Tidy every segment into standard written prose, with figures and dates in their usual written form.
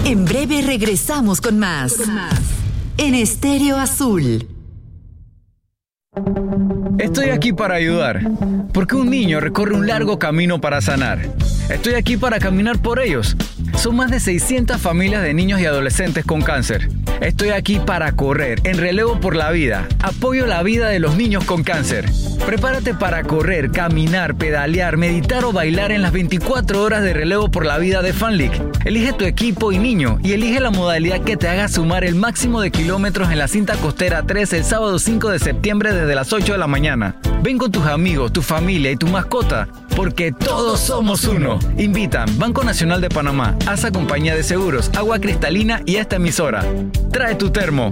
En breve regresamos con más. En Estéreo Azul. Estoy aquí para ayudar, porque un niño recorre un largo camino para sanar. Estoy aquí para caminar por ellos. Son más de 600 familias de niños y adolescentes con cáncer. Estoy aquí para correr en relevo por la vida. Apoyo la vida de los niños con cáncer. Prepárate para correr, caminar, pedalear, meditar o bailar en las 24 horas de relevo por la vida de FanLeague. Elige tu equipo y niño y elige la modalidad que te haga sumar el máximo de kilómetros en la cinta costera 3 el sábado 5 de septiembre desde las 8 de la mañana. Ven con tus amigos, tu familia y tu mascota, porque todos somos uno. Invitan Banco Nacional de Panamá, ASA Compañía de Seguros, Agua Cristalina y esta emisora. Trae tu termo.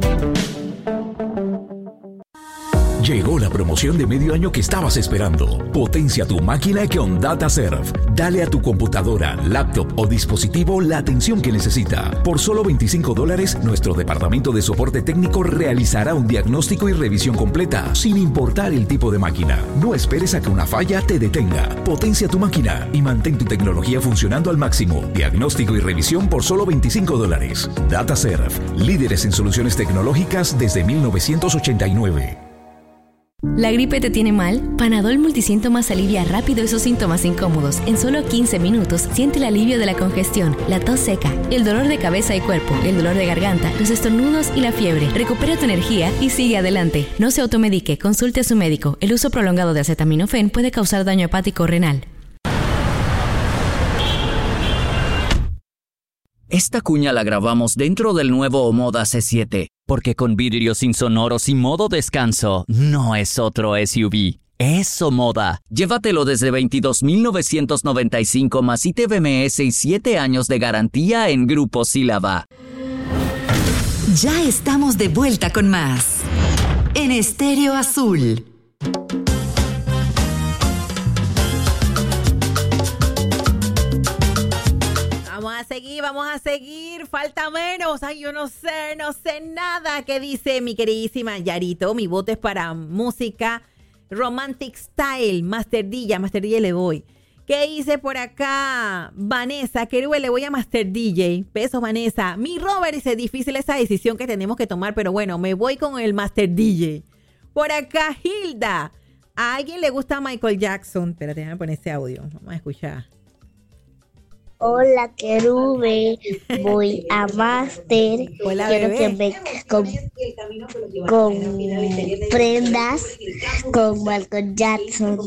Llegó la promoción de medio año que estabas esperando. Potencia tu máquina con DataServe. Dale a tu computadora, laptop o dispositivo la atención que necesita. Por solo $25, nuestro departamento de soporte técnico realizará un diagnóstico y revisión completa, sin importar el tipo de máquina. No esperes a que una falla te detenga. Potencia tu máquina y mantén tu tecnología funcionando al máximo. Diagnóstico y revisión por solo $25. DataServe, líderes en soluciones tecnológicas desde 1989. ¿La gripe te tiene mal? Panadol Multisíntomas alivia rápido esos síntomas incómodos. En solo 15 minutos siente el alivio de la congestión, la tos seca, el dolor de cabeza y cuerpo, el dolor de garganta, los estornudos y la fiebre. Recupera tu energía y sigue adelante. No se automedique, consulte a su médico. El uso prolongado de acetaminofén puede causar daño hepático renal. Esta cuña la grabamos dentro del nuevo Omoda C7, porque con vidrios insonoros y modo descanso, no es otro SUV, es Omoda. Llévatelo desde $22,995 más ITBMS y 7 años de garantía en Grupo Sílaba. Ya estamos de vuelta con más. En Estéreo Azul. Vamos a seguir, falta menos. Ay, yo no sé nada. ¿Qué dice mi queridísima Yarito? Mi voto es para música Romantic Style, Master DJ le voy. ¿Qué hice por acá? Vanessa, Querube, le voy a Master DJ. Besos, Vanessa. Mi Robert dice, difícil esa decisión que tenemos que tomar, pero bueno, me voy con el Master DJ. Por acá, Hilda. ¿A alguien le gusta Michael Jackson? Espérate, déjame poner ese audio. Vamos a escuchar. Hola, Querube, voy a Master. Hola, quiero bebé. que me con prendas con Michael Jackson.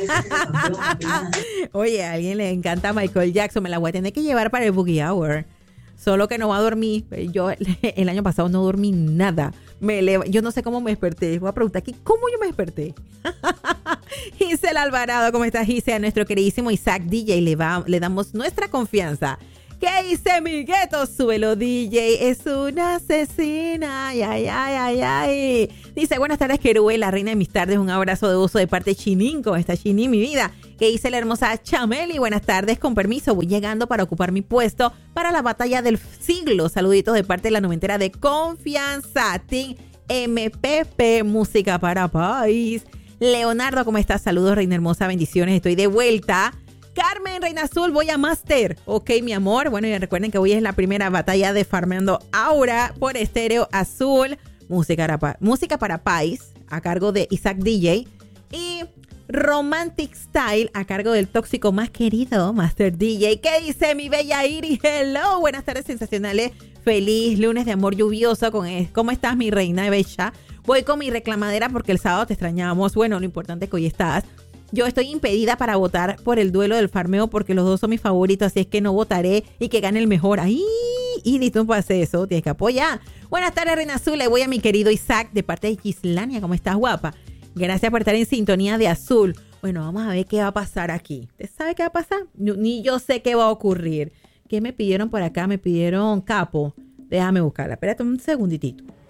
Oye, a alguien le encanta Michael Jackson. Me la voy a tener que llevar para el Boogie Hour. Solo que no va a dormir. Yo el año pasado no dormí nada. Yo no sé cómo me desperté. Voy a preguntar aquí, ¿cómo yo me desperté? Gisela Alvarado, ¿cómo estás, Gisela? A nuestro queridísimo Isaac DJ le damos nuestra confianza. ¿Qué dice mi gueto? Súbelo, DJ. Es una asesina. Ay, ay, ay, ay, ay. Dice, buenas tardes, Querube, la reina de mis tardes. Un abrazo de uso de parte de Chinín. ¿Cómo está Chinín, mi vida? ¿Qué dice la hermosa Chameli? Buenas tardes, con permiso. Voy llegando para ocupar mi puesto para la batalla del siglo. Saluditos de parte de la noventera de Confianza. Team MPP, música para país. Leonardo, ¿cómo estás? Saludos, reina hermosa. Bendiciones. Estoy de vuelta. Carmen, Reina Azul, voy a Master. Ok, mi amor. Bueno, y recuerden que hoy es la primera batalla de Farmeando Aura por Estéreo Azul. Música para Pais, a cargo de Isaac DJ. Y Romantic Style, a cargo del tóxico más querido, Master DJ. ¿Qué dice mi bella Iris? Hello, buenas tardes sensacionales. Feliz lunes de amor lluvioso. ¿Cómo estás, mi reina bella? Voy con mi reclamadera porque el sábado te extrañamos. Bueno, lo importante es que hoy estás. Yo estoy impedida para votar por el duelo del farmeo porque los dos son mis favoritos, así es que no votaré y que gane el mejor. ¡Ay! Y tú no puedes hacer eso, tienes que apoyar. Buenas tardes, Reina Azul. Le voy a mi querido Isaac de parte de Gislania. ¿Cómo estás, guapa? Gracias por estar en sintonía de Azul. Bueno, vamos a ver qué va a pasar aquí. ¿Usted sabe qué va a pasar? Ni yo sé qué va a ocurrir. ¿Qué me pidieron por acá? Me pidieron capo. Déjame buscarla. Espérate un segunditito.